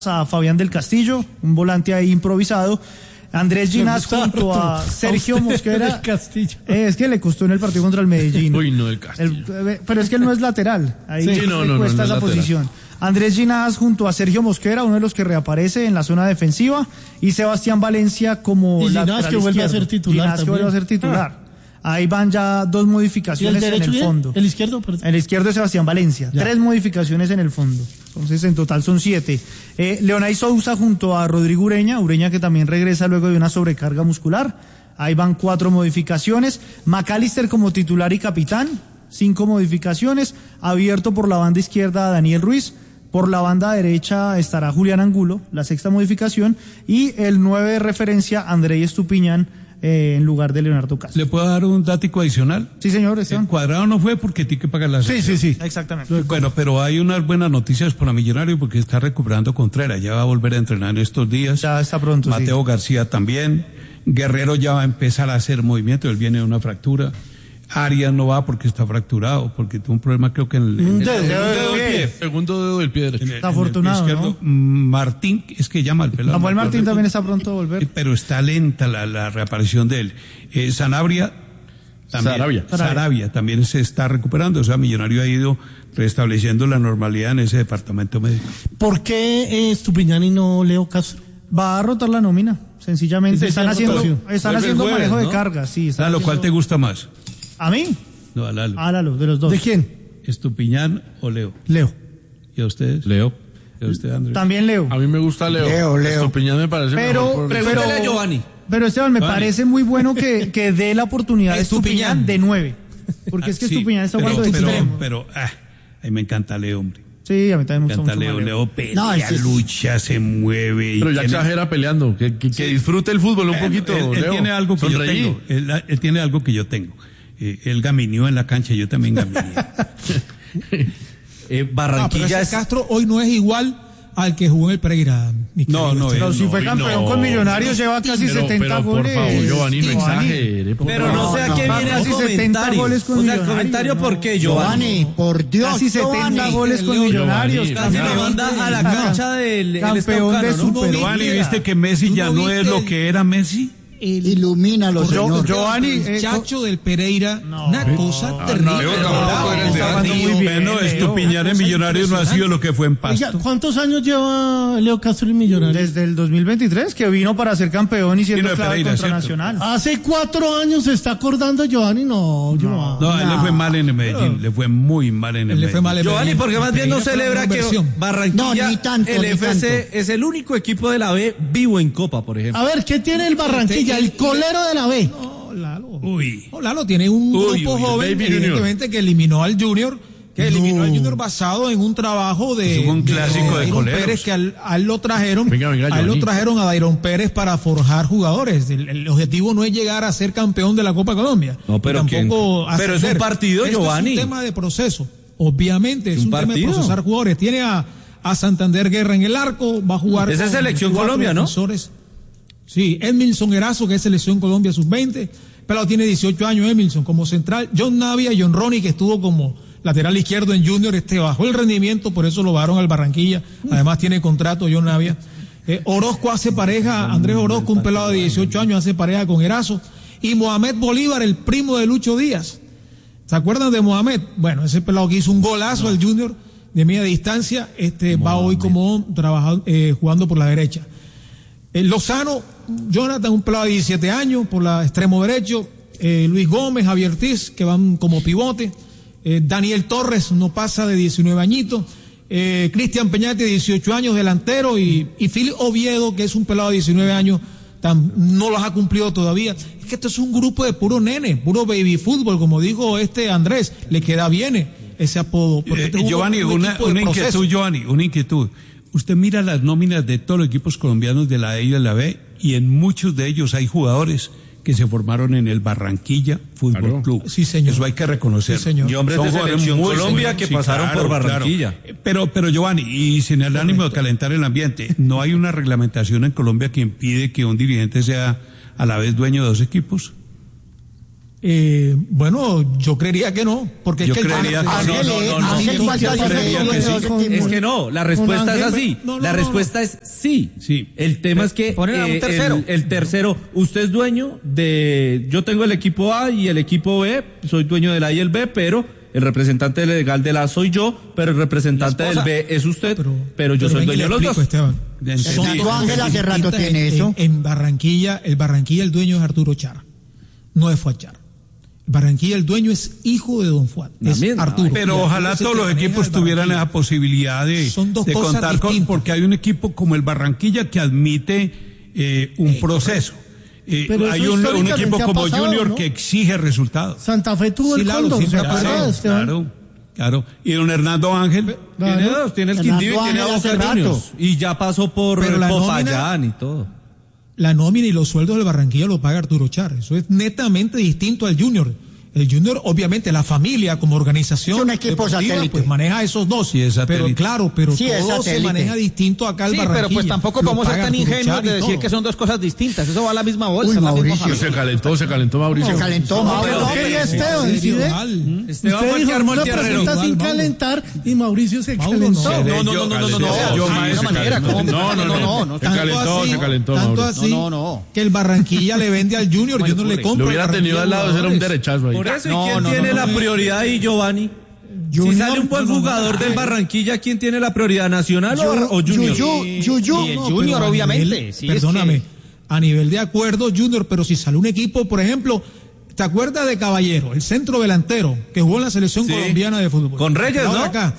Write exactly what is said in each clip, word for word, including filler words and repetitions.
a Fabián del Castillo, un volante ahí improvisado. Andrés Ginás junto a Sergio a Mosquera. Castillo. Eh, es que le costó en el partido contra el Medellín. Uy, no, el Castillo. El, pero es que él no es lateral. Ahí sí, le no, no, cuesta no, no esa es posición. Andrés Ginás junto a Sergio Mosquera, uno de los que reaparece en la zona defensiva, y Sebastián Valencia como y lateral que vuelve izquierdo. a ser titular. Ginás que vuelve a ser titular. Ah. Ahí van ya dos modificaciones el en el fondo. ¿El izquierdo? Perdón. El izquierdo es Sebastián Valencia. Ya. Tres modificaciones en el fondo. Entonces, en total son siete. Eh, Leonay Sousa junto a Rodrigo Ureña. Ureña que también regresa luego de una sobrecarga muscular. Ahí van cuatro modificaciones. McAllister como titular y capitán. Cinco modificaciones. Abierto por la banda izquierda Daniel Ruiz. Por la banda derecha estará Julián Angulo, la sexta modificación. Y el nueve de referencia, Andrei Estupiñán. Eh, en lugar de Leonardo Castro. ¿Le puedo dar un dático adicional? Sí, señor. Esteban. El Cuadrado no fue porque tiene que pagar la Sí, sí, sí. Exactamente. Bueno, pero hay unas buenas noticias para Millonario porque está recuperando Contreras. Ya va a volver a entrenar estos días. Ya está pronto, Mateo sí. García también. Guerrero ya va a empezar a hacer movimiento. Él viene de una fractura. Arias no va porque está fracturado, porque tuvo un problema creo que en el, en el, dedo, el, dedo dedo del pie. Segundo dedo del pie derecho. En el, Está en el afortunado, pie izquierdo. ¿no? Martín, es que llama al pelado. Samuel Martín también está pronto a volver. Pero está lenta la, la reaparición de él. Eh, Sanabria, también, Sarabia. Sarabia también se está recuperando. O sea, Millonario ha ido restableciendo la normalidad en ese departamento médico. ¿Por qué eh, Estupiñán y no Leo Castro? Va a rotar la nómina, sencillamente. Están haciendo, rotación. están haciendo jueves, manejo ¿no? de carga, sí. ¿A lo cual te gusta más? ¿A mí? No, a Lalo. A Lalo, de los dos. ¿De quién? ¿Estupiñán o Leo? Leo. ¿Y a ustedes? Leo. ¿Y a usted, Andrés? También Leo. A mí me gusta Leo. Leo, Leo. Estupiñán me parece Pero, mejor. por- pero, Pregúntale a Giovanni. pero Esteban, me Vale. parece muy bueno que, que dé la oportunidad a Estupiñán. Estupiñán de nueve. Porque Ah, es que sí, Estupiñán está pero, jugando de pero, extremo. pero, ah, a mí me encanta Leo, hombre. Sí, a mí también me Me gusta encanta mucho Leo. más Leo pelea, No, ese es- lucha, se mueve. y Pero ya tiene- exagera peleando. Que, que, que disfrute el fútbol un Él- poquito, Él, él Leo. tiene algo que Sonreí. yo tengo. Él, él tiene algo que yo tengo. Eh, él gaminió en la cancha, yo también gaminé. Eh, Ah, pero Barranquilla ese es... Castro hoy no es igual al que jugó en el Pereira. mi No, querido no, Esteban. Pero él si no, fue él campeón no. con Millonarios, lleva casi Pero, setenta pero, por goles. favor, Giovanni, no Giovanni. exagere. por Pero favor. no sé a qué no, viene el casi setenta comentario. goles con O sea, el Millonarios, comentario no. por qué, Giovanni. Giovanni, por Dios, Casi setenta Giovanni. goles con Leo, Millonarios. Giovanni, Casi me manda a la cancha del el Campeón de Escaucano, ¿no? Super. Giovanni, ¿viste que Messi ya no es lo que era Messi? El Ilumínalo, Yo- señor. Giovanni, eh, Chacho del Pereira, una cosa Ah, terrible. no, Leo tampoco era el de Está jugando antes. muy bien, Bueno, Leo. Estupiñán en Millonarios no ha sido lo que fue en Pasto. Oiga, ¿cuántos años lleva Leo Castro en Millonarios? Desde el dos mil veintitrés, que vino para ser campeón y siendo Vino de clave Pereira, contra ¿cierto? Nacional. Hace cuatro años se está acordando Giovanni. No, Giovanni. No, a él le fue mal en el Medellín, le fue muy mal en el Él le Medellín. fue mal en Giovanni, Medellín. porque más bien no Pereira fue celebra una que versión. Barranquilla, No, ni tanto, el ni F C, tanto. es el único equipo de la B vivo en Copa, por ejemplo. A ver, ¿qué tiene el Barranquilla? El colero de la B. No, Lalo. Uy. No, Lalo tiene un Uy, grupo uy, joven, Baby evidentemente, que eliminó al Junior, que eliminó al Junior basado en un trabajo de, Eso fue un clásico de Dairon coleros. Pérez, que al, a él lo trajeron, Venga, venga, a él lo Giovanni. trajeron a Dairon Pérez para forjar jugadores. El, el objetivo no es llegar a ser campeón de la Copa Colombia. No, pero Y tampoco ¿quién? Pero es un ascender. partido, Esto Giovanni. Es un tema de proceso. Obviamente, es ¿Un un, tema de partido? procesar jugadores. Tiene a, a Santander Guerra en el arco, va a jugar Esa es con Selección cuatro Colombia, ¿no? defensores. Sí, Emilson Erazo, que es Selección Colombia sub veinte. Pelado tiene dieciocho años, Emilson, como central. John Navia, John Ronnie, que estuvo como lateral izquierdo en Junior, este bajó el rendimiento, por eso lo bajaron al Barranquilla. Además tiene contrato John Navia. Eh, Orozco hace pareja, Andrés Orozco, un pelado de dieciocho años, hace pareja con Erazo. Y Mohamed Bolívar, el primo de Lucho Díaz. ¿Se acuerdan de Mohamed? Bueno, ese pelado que hizo un golazo al Junior de media distancia, este va hoy como trabajando, eh, jugando por la derecha. Eh, Lozano, Jonathan, un pelado de diecisiete años, por la extremo derecho. Eh, Luis Gómez, Javier Ortiz, que van como pivote. Eh, Daniel Torres, no pasa de diecinueve añitos. Eh, Cristian Peñate, dieciocho años, delantero. Y, y Phil Oviedo, que es un pelado de diecinueve años, tam, no los ha cumplido todavía. Es que esto es un grupo de puro nene, puro baby fútbol, como dijo este Andrés. Le queda bien ese apodo. porque Eh, este es un- Giovanni, un una, equipo de una proceso. inquietud, Giovanni, una inquietud. Usted mira las nóminas de todos los equipos colombianos de la A y de la B y en muchos de ellos hay jugadores que se formaron en el Barranquilla Fútbol Claro. Club. Sí, señor. Eso hay que reconocerlo. Sí, señor. Y hombres de jugadores Selección muy Colombia buenos. que Sí, pasaron claro, por Barranquilla. claro. Pero, pero Giovanni, y sin el ánimo de calentar el ambiente, ¿no hay una reglamentación en Colombia que impide que un dirigente sea a la vez dueño de dos equipos? Eh, bueno, yo creería que no, porque Yo es que el creería Ángel- que no, no, no, no. Ángel, ¿cuántas Yo creería que sí. diferencias? Es que no, la respuesta es Ángel, así. no, no, la no, respuesta es sí. Sí. El tema es que Ponen a un eh, tercero. El, el tercero, usted es dueño de, yo tengo el equipo A y el equipo B, soy dueño del A y el B, pero el representante legal del A soy yo, pero el representante del B es usted, pero, pero, yo soy ven que dueño de le los explico, dos. Esteban. Ya entendí. Son Santo dos Ángel cosas hace rato distintas. tiene En- eso. En, Barranquilla, el Barranquilla el dueño es Arturo Char, no es Fuad Char. Barranquilla el dueño es hijo de Don Fuad, es También, Arturo. Pero Y ojalá Arturo es el todos que los maneja equipos el tuvieran Barranquilla. esa posibilidad de, Son dos de cosas contar con, distintas. porque hay un equipo como el Barranquilla que admite eh, un proceso. Eh, Pero hay eso un, un históricamente equipo ha como pasado, Junior ¿no? que exige resultados. Santa Fe tuvo Sí, el claro, Cóndor, siempre ¿se ha acuerda, pasado, Esteban? Claro, claro. Y don Hernando Ángel, Tiene Claro. dos, tiene el Fernando Quindío y tiene a Ángel hace Boca rato. Juniors. Y ya pasó por Pero la Popayán y todo. La nómina y los sueldos del Barranquilla lo paga Arturo Char. Eso es netamente distinto al Junior. El Junior, obviamente, la familia como organización Es un equipo deportiva, satélite. pues maneja esos dos. Sí, es satélite. Pero claro, pero Sí, es todo se satélite. maneja distinto acá al Sí, Barranquilla. pero pues tampoco Lo podemos ser paga tan Arturo ingenuos Char de y decir todo. que son dos cosas distintas. Eso va a la misma bolsa. Uy, a la misma Mauricio. hoja. Se calentó, se calentó Mauricio. Se calentó, No, Mauro. pero quería Esteban, ¿sí Serio, ve? Val. Esteban fue Usted el que dijo armó el una tierrero. pregunta sin Igual, Mauro. calentar y Mauricio se Mauro, calentó. no. No, no, no, no, no, no, no. Yo, Sí, maestro, de una manera, calentó. ¿cómo? No, no, no. no. Se calentó, se calentó, tanto Mauricio. así No, no, no. que el Barranquilla le vende al Junior, Junior le compra. Lo hubiera al tenido al lado, ese era un derechazo ahí. Por eso, ¿y No, quién no, tiene no, la no. prioridad ahí, Giovanni? Si Junior, sale un buen no, no, jugador no. del Barranquilla, ¿quién tiene la prioridad? ¿Nacional o, Yu- o Junior? Yuyu, Yuyu. Y el No, Junior, pero a obviamente. nivel- sí, es perdóname, que- a nivel de acuerdo, Junior, pero si sale un equipo, por ejemplo, ¿te acuerdas de Caballero, el centro delantero que jugó en la selección Sí. colombiana de fútbol? Con Reyes, Ahora ¿no? acá.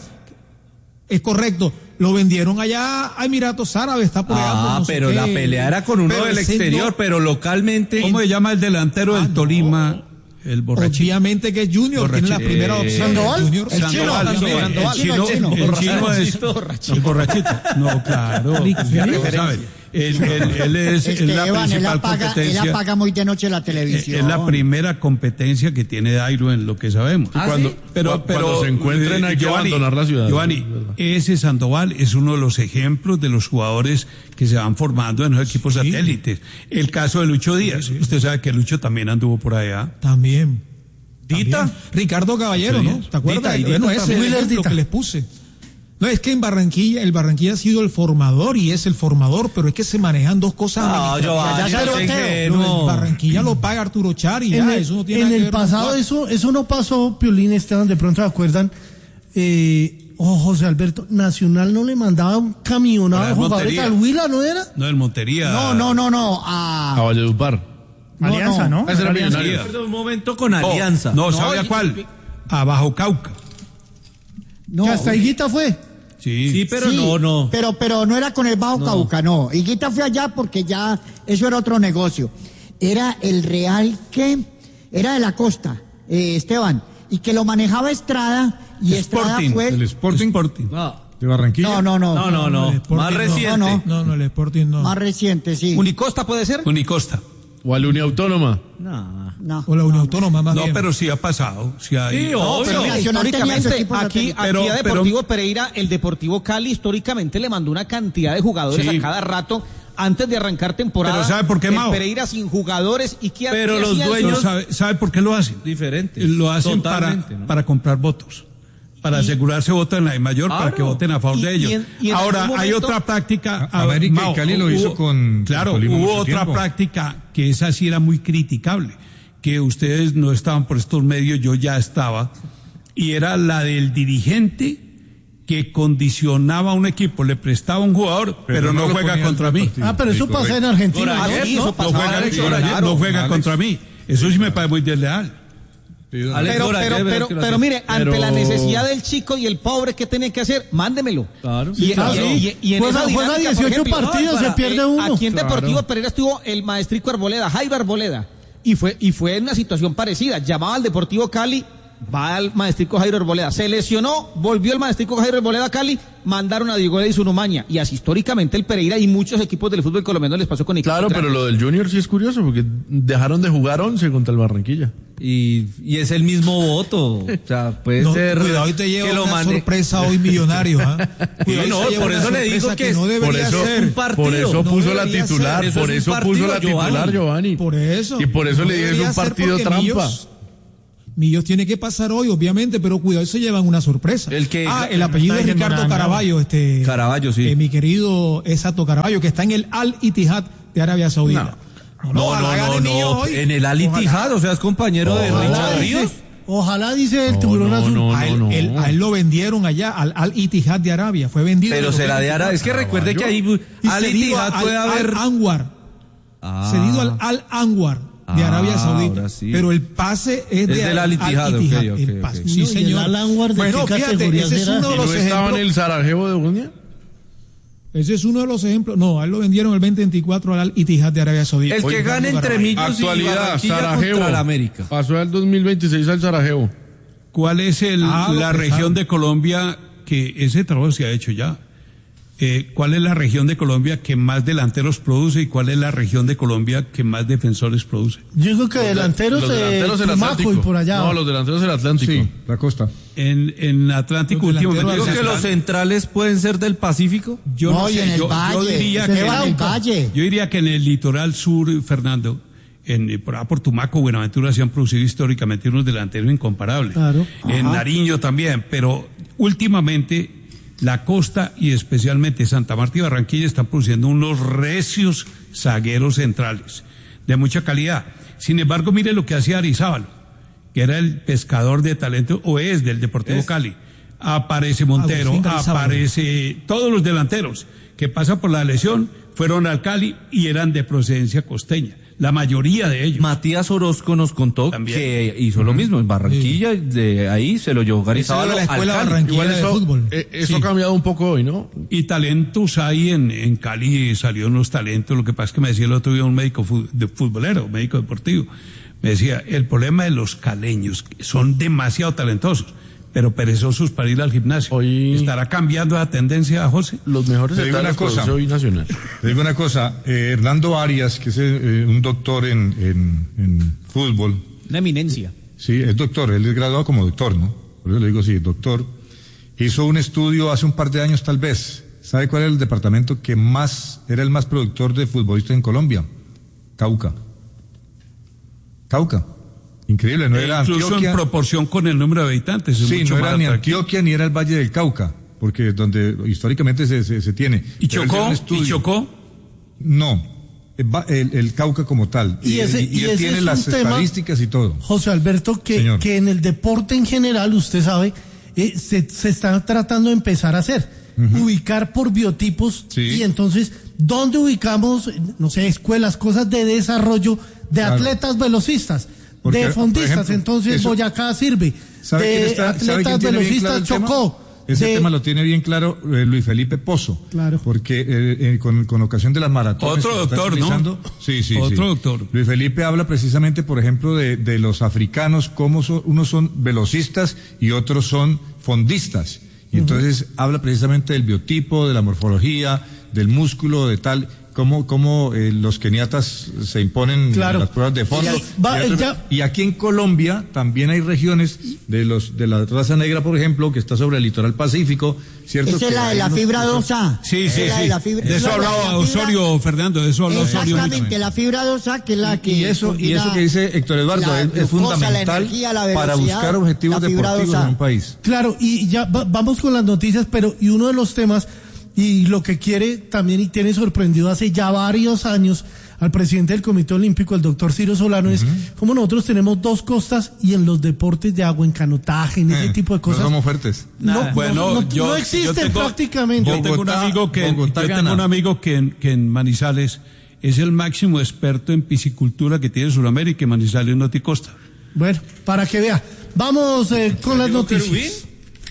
Es correcto. Lo vendieron allá a Emiratos Árabes, está por allá. por Ah, no sé pero qué. la pelea era con uno Pero del ese exterior, no- pero localmente. ¿cómo se llama el delantero del Ah, no. Tolima? El borrachito. Obviamente que es Junior, tiene la Borrachito. primera opción. ¿Sandoval? Junior. El chino, Sandoval, Sandoval, el Sandoval. chino, El chino. el chino es el borrachito. No, claro. Vamos a ver, Él, él- él es, es la Esteban, él principal apaga, él competencia. apaga muy de noche la Es televisión. es la primera competencia que tiene Dairo en lo que sabemos. ¿Ah, Cuando- sí? Pero, Cu- pero cuando se encuentren eh, hay que abandonar la ciudad. Giovanni, Es verdad. ese Sandoval es uno de los ejemplos de los jugadores que se van formando en los equipos satélites. El caso de Lucho Díaz. Usted sabe que Lucho también anduvo por allá. También. Dita. También. Ricardo Caballero, Sí. ¿no? ¿Te acuerdas? Dita, y Bueno, Dita ese es también. el ejemplo Dita. que les puse. No, es que en Barranquilla, el Barranquilla ha sido el formador y es el formador, pero es que se manejan dos cosas. No, administrativas. Giovanni, Ya se no lo sé creo. qué, Lo del no. Barranquilla lo paga Arturo Char y En ya, el, eso no tiene en nada que el ver con pasado Juan. eso eso no pasó, Piolín, Esteban, de pronto se acuerdan. Eh, oh, José Alberto, Nacional no le mandaba un camionado de Para jugadores Montería. al Huila, ¿no era? No, el Montería. No, no, no, no. A A... Valledupar. No, Alianza, ¿no? Ese era Alianza. millonario. Recuerdo un momento con No, Alianza. No, ¿sabía y- cuál? A Bajo Cauca. No. Que hasta Higuita fue. Sí. Sí, pero Sí, no, no. Pero, pero no era con el Bajo Cauca, no. Higuita fue allá porque ya eso era otro negocio. Era el Real que era de la costa, eh, Esteban, y que lo manejaba Estrada y Estrada Sporting. fue. El Sporting. Sporting. No, ¿De Barranquilla? No, no, no. no, no. no. el Sporting Más no. reciente. No, no. No, no, el Sporting no. Más reciente, sí. ¿Unicosta puede ser? Unicosta. ¿O a la Uniautónoma? No. No. O la Unión Autónoma, más No, bien. pero sí ha pasado. Sí hay. Sí, No, obvio. pero mira, Nacional tenía su históricamente, equipo aquí, satélite. aquí Pero- a pero- Deportivo Pereira, el Deportivo Cali históricamente le mandó una cantidad de jugadores Sí. a cada rato antes de arrancar temporada. Pero ¿sabe por qué, El Mao? Pereira sin jugadores y que Pero los Pero dueños- ¿sabe, sabe por qué lo hacen? Diferente. Lo hacen para, Totalmente, ¿no? para comprar votos. Para asegurarse votos en la de mayor, Claro. para que voten a favor Y- de ellos. y en- y en Ahora, algún hay momento- otra práctica. A- América y Mao, Cali lo hubo- hizo con- Claro, con Tolima hubo mucho otra tiempo. práctica que esa sí era muy criticable, que ustedes no estaban por estos medios, yo ya estaba, y era la del dirigente que condicionaba a un equipo, le prestaba un jugador, pero, no, no lo juega ponía contra al mí. partido. Ah, pero Sí, eso pasa correcto. en Argentina. Ah, ¿no? sí, eso No pasaba, juega, Alex, no, claro. no juega Alex. contra mí. Eso sí me parece muy desleal. Sí, Alex Pero, Dora, pero, ¿qué? pero, ¿Qué lo pero hace? mire, ante Pero- la necesidad del chico y el pobre, ¿qué tiene que hacer? Mándemelo. Claro. Y, claro. y- y- y en Juega- esa juega dinámica, por dieciocho ejemplo, partidos, no, se para- pierde uno. Aquí en Deportivo Claro. Pereira estuvo el maestrico Arboleda, Jaime Arboleda, y fue, y fue en una situación parecida. Llamaba al Deportivo Cali, va al maestrico Jairo Arboleda, se lesionó, volvió el maestrico Jairo Arboleda a Cali, mandaron a Diego Edison Umaña, y así históricamente el Pereira y muchos equipos del fútbol colombiano les pasó con equipos Claro, pero grandes. lo del Junior sí es curioso, porque dejaron de jugar once contra el Barranquilla. Y, y es el mismo voto. O sea, puede No, ser. cuidado y te lleva que lo una mande- sorpresa hoy millonario, ¿ah? Cuidado y no, te lleva por una eso le digo sorpresa que no Por debería eso, ser. un partido. por eso No puso la debería titular, ser. Eso por es un eso puso partido, la titular, Giovanni. Giovanni. Por eso. Y por eso No le dije, es debería un ser partido porque trampa. Millos, Millos tiene que pasar hoy, obviamente, pero cuidado, se llevan una sorpresa. El que- ah, el apellido no es está diciendo Ricardo nada, Caraballo, este. Caraballo, sí. eh, mi querido Exacto Caraballo, que está en el Al Ittihad de Arabia Saudita. No, No, ojalá no, gane no, Millos no. hoy. En el Al Ittihad, o sea, es compañero de Ojalá, Richard dice, Ríos. ojalá dice el No, tiburón no, azul. no, a, él, no. él- a él lo vendieron allá, al Al Ittihad de Arabia. Fue vendido. Pero en el será de veinticuatro. Arabia. Es que recuerde que ahí Y Al cedido Ittihad al- puede haber. Al Anwar. Ah. Cedido al Al Anwar de Ah, Arabia Saudita. ahora sí. Pero el pase es, de Es del Al Ittihad, ok, ok, el pase. ok. Sí, No, y el señor. Al Anwar, ¿de bueno, qué fíjate, categoría ese es será? uno de ¿Y los no estaba en ejemplos. el Sarajevo de Bosnia? Ese es uno de los ejemplos. No, a él lo vendieron el veinte veinticuatro al Al Ittihad de Arabia Saudita. El que Oye, gane entre Caraballo. Millos y Actualidad, Barranquilla Sarajevo. contra el América. Pasó al dos mil veintiséis al Sarajevo. ¿Cuál es el, Ah, lo la que región sabe. de Colombia que ese trabajo se ha hecho ya? Eh, ¿Cuál es la región de Colombia que más delanteros produce y cuál es la región de Colombia que más defensores produce? Yo creo que delanteros, Los eh, delanteros del Tumaco Atlántico. y por allá. No, los delanteros del Atlántico. Sí, la costa. En, en Atlántico Los delanteros últimamente Digo se que los están- centrales pueden ser del Pacífico. yo No, no y sé, en el yo, yo valle, diría ese que va en el valle. yo diría que en el litoral sur, Fernando, en eh, por, ah, por Tumaco, Buenaventura se han producido históricamente unos delanteros incomparables. Claro. En Nariño también, pero últimamente la costa y especialmente Santa Marta y Barranquilla están produciendo unos recios zagueros centrales de mucha calidad. Sin embargo, mire lo que hacía Arizábal, que era el pescador de talento, o es del Deportivo Es. Cali. Aparece Montero, Agustín Arizábal. aparece todos los delanteros que pasan por la lesión, fueron al Cali y eran de procedencia costeña. La mayoría de ellos. Matías Orozco nos contó También. que hizo lo mismo en Barranquilla, de ahí se lo llevó Garizabal de la al escuela Cali. Barranquilla Igual de eso, fútbol. eh, eso Sí. ha cambiado un poco hoy, ¿no? Y talentos hay en, en Cali, salieron los talentos. Lo que pasa es que me decía el otro día un médico fu- de futbolero, médico deportivo, me decía, el problema de los caleños, que son demasiado talentosos, pero perezosos para ir al gimnasio. Hoy- ¿Estará cambiando la tendencia, José? Los mejores Te digo centrales una cosa. produce hoy Nacional. Te digo una cosa, eh, Hernando Arias, que es eh, un doctor en, en, en fútbol, Una eminencia. sí, es doctor, él es graduado como doctor, ¿no? Por eso le digo sí, doctor. Hizo un estudio hace un par de años tal vez. ¿Sabe cuál era el departamento que más, era el más productor de futbolistas en Colombia? Cauca. Cauca. Increíble, no era Incluso Antioquia. en proporción con el número de habitantes. Es Sí, mucho no era más ni atractivo. Antioquia ni era el Valle del Cauca, porque es donde históricamente se, se, se tiene. ¿Y Pero él hizo Chocó? un ¿Y estudio. Chocó? No, el, va- el- el Cauca como tal. Y ese- y y él ese tiene es las un tema- estadísticas y todo. José Alberto, que, Señor. que en el deporte en general, usted sabe, eh, se, se está tratando de empezar a hacer, ubicar por biotipos, Sí. y entonces, ¿dónde ubicamos, no sé, escuelas, cosas de desarrollo de Claro. atletas velocistas, Porque, de por fondistas? ejemplo, entonces eso- Boyacá sirve, ¿Sabe quién de está- sabe quién atletas tiene bien claro velocistas el tema? Chocó. Ese de- tema lo tiene bien claro eh, Luis Felipe Pozo. Claro. Porque eh, eh, con, con ocasión de las maratones. Otro que se están doctor, ¿no? realizando- Sí, sí, Otro sí. doctor. Luis Felipe habla precisamente, por ejemplo, de, de los africanos, cómo son, unos son velocistas y otros son fondistas. Y entonces habla precisamente del biotipo, de la morfología, del músculo, de tal, cómo, cómo eh, los keniatas se imponen Claro. en las pruebas de fondo. Y va- y, otros- ya- y aquí en Colombia también hay regiones de los de la raza negra, por ejemplo, que está sobre el litoral pacífico, ¿cierto? Esa es Que la de hay la unos- fibra dos A. Sí, sí, Es la sí. de la fibra- De eso la- la- hablaba la fibra- Osorio, Fernando, de eso hablaba Osorio. Exactamente, la fibra dos A, que es la que... Y eso, y eso combina que dice Héctor Eduardo la es, es glucosa, la fundamental energía, la para velocidad, buscar objetivos la fibra deportivos dos A. en un país. Claro, y ya va- vamos con las noticias, pero y uno de los temas, y lo que quiere también y tiene sorprendido hace ya varios años al presidente del Comité Olímpico, el doctor Ciro Solano, es como nosotros tenemos dos costas y en los deportes de agua, en canotaje, en ese Eh, tipo de No cosas, somos fuertes. no, Bueno, no, no- yo, no existen yo tengo, prácticamente. Yo tengo un Bogotá- amigo que, en- Bogotá yo gana. tengo un amigo que, en, que en Manizales es el máximo experto en piscicultura que tiene Sudamérica, y Manizales no te costa. Bueno, para que vea. Vamos eh, con las noticias.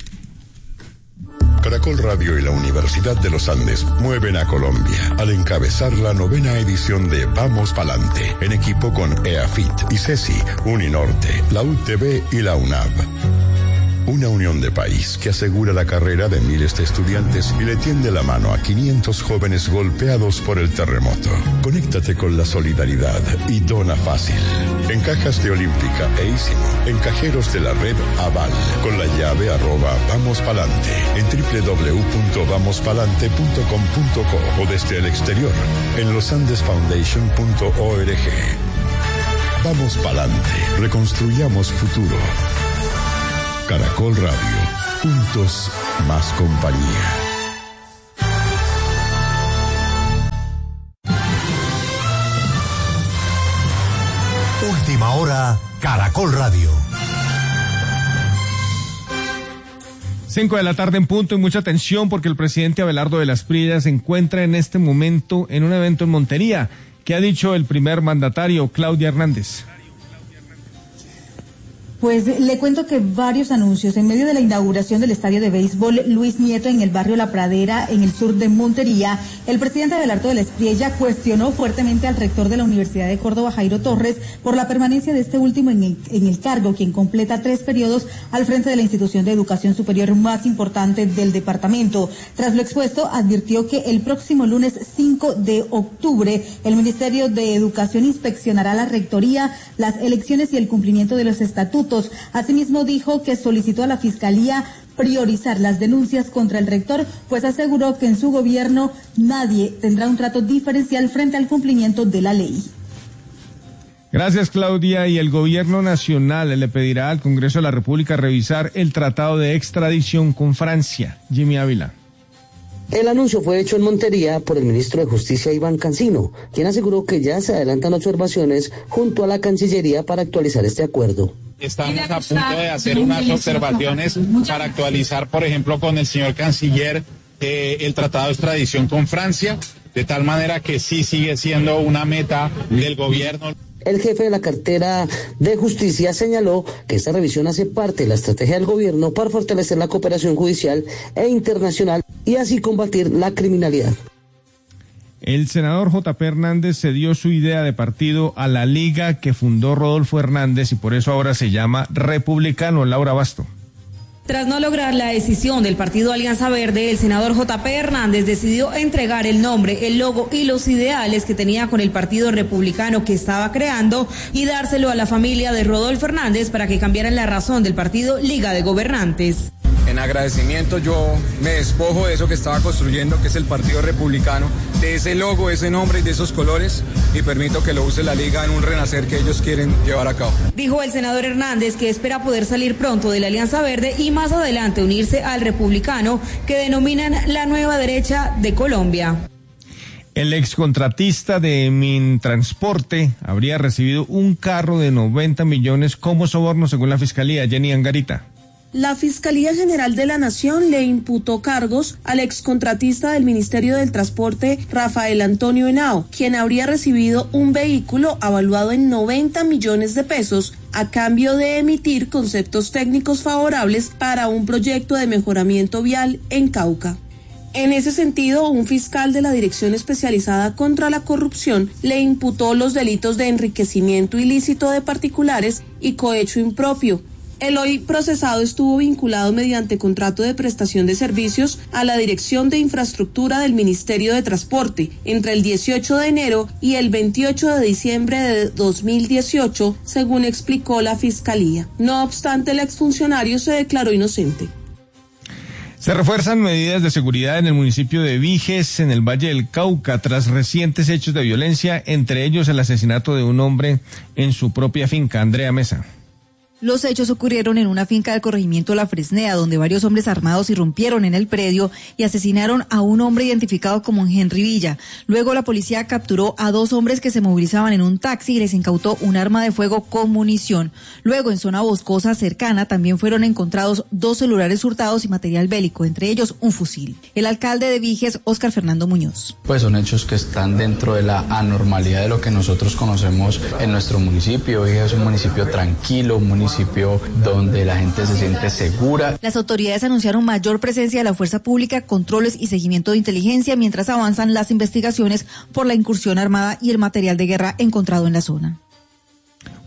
Caracol Radio y la Universidad de los Andes mueven a Colombia al encabezar la novena edición de Vamos Pa'lante, en equipo con EAFIT, ICESI, Uninorte, la U T B y la UNAV. una unión de país que asegura la carrera de miles de estudiantes y le tiende la mano a quinientos jóvenes golpeados por el terremoto. Conéctate con la solidaridad y dona fácil. En cajas de Olímpica e Ísimo, en cajeros de la red Aval, con la llave arroba Vamos Palante, en doble u doble u doble u punto vamos palante punto com punto co o desde el exterior, en losandesfoundation punto org. Vamos Palante, reconstruyamos futuro. Caracol Radio, juntos más compañía. Última hora, Caracol Radio. Cinco de la tarde en punto y mucha atención porque el presidente Abelardo de las Prillas se encuentra en este momento en un evento en Montería. ¿Qué ha dicho el primer mandatario, Claudia Hernández? Pues le cuento que varios anuncios en medio de la inauguración del estadio de béisbol Luis Nieto en el barrio La Pradera, en el sur de Montería, el presidente Abelardo de la Espriella cuestionó fuertemente al rector de la Universidad de Córdoba, Jairo Torres, por la permanencia de este último en el, en el cargo, quien completa tres periodos al frente de la institución de educación superior más importante del departamento. Tras lo expuesto, advirtió que el próximo lunes cinco de octubre el Ministerio de Educación inspeccionará la rectoría, las elecciones y el cumplimiento de los estatutos. Asimismo, dijo que solicitó a la Fiscalía priorizar las denuncias contra el rector, pues aseguró que en su gobierno nadie tendrá un trato diferencial frente al cumplimiento de la ley. Gracias, Claudia. Y el gobierno nacional le pedirá al Congreso de la República revisar el tratado de extradición con Francia. Jimmy Ávila. El anuncio fue hecho en Montería por el ministro de Justicia Iván Cancino, quien aseguró que ya se adelantan observaciones junto a la Cancillería para actualizar este acuerdo. Estamos a punto de hacer unas observaciones para actualizar, por ejemplo, con el señor canciller eh, el tratado de extradición con Francia, de tal manera que sí sigue siendo una meta del gobierno. El jefe de la cartera de Justicia señaló que esta revisión hace parte de la estrategia del gobierno para fortalecer la cooperación judicial e internacional y así combatir la criminalidad. El senador J P Hernández cedió su idea de partido a la liga que fundó Rodolfo Hernández y por eso ahora se llama Republicano. Laura Basto. Tras no lograr la decisión del partido Alianza Verde, el senador J P Hernández decidió entregar el nombre, el logo y los ideales que tenía con el partido republicano que estaba creando y dárselo a la familia de Rodolfo Hernández para que cambiaran la razón del partido Liga de Gobernantes. En agradecimiento yo me despojo de eso que estaba construyendo, que es el Partido Republicano, de ese logo, ese nombre y de esos colores, y permito que lo use la Liga en un renacer que ellos quieren llevar a cabo. Dijo el senador Hernández que espera poder salir pronto de la Alianza Verde y más adelante unirse al Republicano, que denominan la nueva derecha de Colombia. El excontratista de Mintransporte habría recibido un carro de noventa millones como soborno según la Fiscalía. Jenny Angarita. La Fiscalía General de la Nación le imputó cargos al excontratista del Ministerio del Transporte, Rafael Antonio Henao, quien habría recibido un vehículo avaluado en noventa millones de pesos a cambio de emitir conceptos técnicos favorables para un proyecto de mejoramiento vial en Cauca. En ese sentido, un fiscal de la Dirección Especializada contra la Corrupción le imputó los delitos de enriquecimiento ilícito de particulares y cohecho impropio. El hoy procesado estuvo vinculado mediante contrato de prestación de servicios a la Dirección de Infraestructura del Ministerio de Transporte entre el dieciocho de enero y el veintiocho de diciembre de dos mil dieciocho, según explicó la Fiscalía. No obstante, el exfuncionario se declaró inocente. Se refuerzan medidas de seguridad en el municipio de Viges, en el Valle del Cauca, tras recientes hechos de violencia, entre ellos el asesinato de un hombre en su propia finca. Andrea Mesa. Los hechos ocurrieron en una finca del corregimiento La Fresneda, donde varios hombres armados irrumpieron en el predio y asesinaron a un hombre identificado como Henry Villa. Luego la policía capturó a dos hombres que se movilizaban en un taxi y les incautó un arma de fuego con munición. Luego, en zona boscosa cercana, también fueron encontrados dos celulares hurtados y material bélico, entre ellos un fusil. El alcalde de Viges, Óscar Fernando Muñoz. Pues son hechos que están dentro de la anormalidad de lo que nosotros conocemos en nuestro municipio. Viges es un municipio tranquilo, un municipio donde la gente se siente segura. Las autoridades anunciaron mayor presencia de la fuerza pública, controles y seguimiento de inteligencia mientras avanzan las investigaciones por la incursión armada y el material de guerra encontrado en la zona.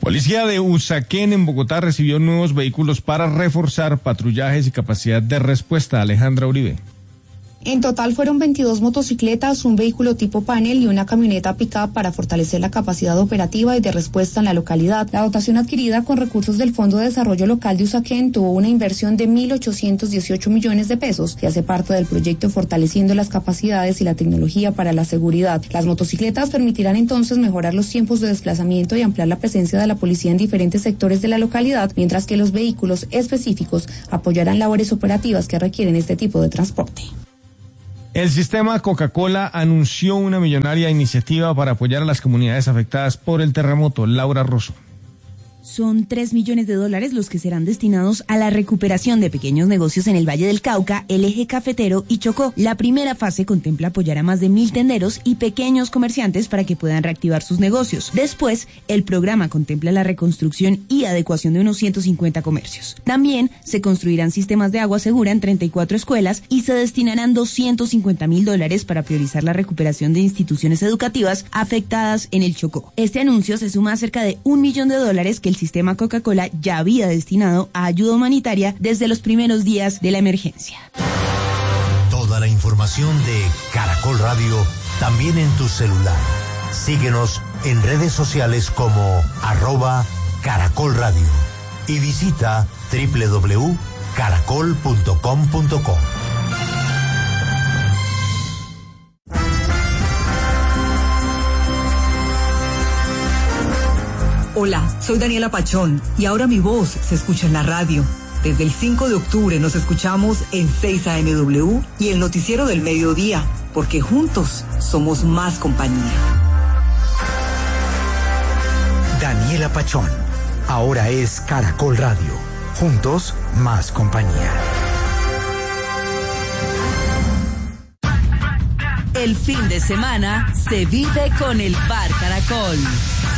Policía de Usaquén en Bogotá recibió nuevos vehículos para reforzar patrullajes y capacidad de respuesta. Alejandra Uribe. En total fueron veintidós motocicletas, un vehículo tipo panel y una camioneta pick-up para fortalecer la capacidad operativa y de respuesta en la localidad. La dotación adquirida con recursos del Fondo de Desarrollo Local de Usaquén tuvo una inversión de mil ochocientos dieciocho millones de pesos y hace parte del proyecto Fortaleciendo las Capacidades y la Tecnología para la Seguridad. Las motocicletas permitirán entonces mejorar los tiempos de desplazamiento y ampliar la presencia de la policía en diferentes sectores de la localidad, mientras que los vehículos específicos apoyarán labores operativas que requieren este tipo de transporte. El sistema Coca-Cola anunció una millonaria iniciativa para apoyar a las comunidades afectadas por el terremoto. Laura Rosso. Son tres millones de dólares los que serán destinados a la recuperación de pequeños negocios en el Valle del Cauca, el Eje Cafetero y Chocó. La primera fase contempla apoyar a más de mil tenderos y pequeños comerciantes para que puedan reactivar sus negocios. Después, el programa contempla la reconstrucción y adecuación de unos ciento cincuenta comercios. También se construirán sistemas de agua segura en treinta y cuatro escuelas y se destinarán doscientos cincuenta mil dólares para priorizar la recuperación de instituciones educativas afectadas en el Chocó. Este anuncio se suma a cerca de un millón de dólares que el sistema Coca-Cola ya había destinado a ayuda humanitaria desde los primeros días de la emergencia. Toda la información de Caracol Radio también en tu celular. Síguenos en redes sociales como arroba Caracol Radio y visita doble u doble u doble u punto caracol punto com punto co. Hola, soy Daniela Pachón y ahora mi voz se escucha en la radio. Desde el cinco de octubre nos escuchamos en seis A M W y el noticiero del mediodía, porque juntos somos más compañía. Daniela Pachón, ahora es Caracol Radio. Juntos, más compañía. El fin de semana se vive con el Bar Caracol.